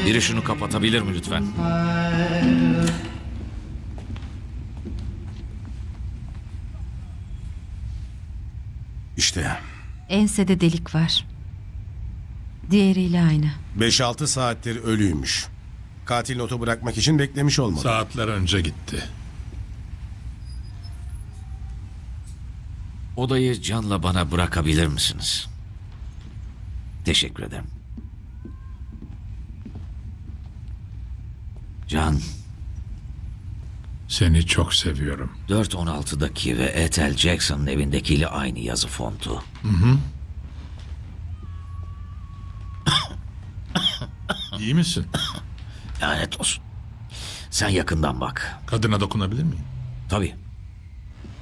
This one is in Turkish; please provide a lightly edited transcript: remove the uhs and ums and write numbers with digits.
Biri şunu kapatabilir mi lütfen? İşte Ensede delik var. Diğeriyle aynı. 5-6 saattir ölüymüş. Katil notu bırakmak için beklemiş olmalı. Saatler önce gitti. Odayı Can'la bana bırakabilir misiniz? Teşekkür ederim. Can, Seni çok seviyorum. 4.16'daki ve Ethel Jackson'ın evindekiyle aynı yazı fontu. İyi misin? Lanet olsun. Sen yakından bak. Kadına dokunabilir miyim? Tabii.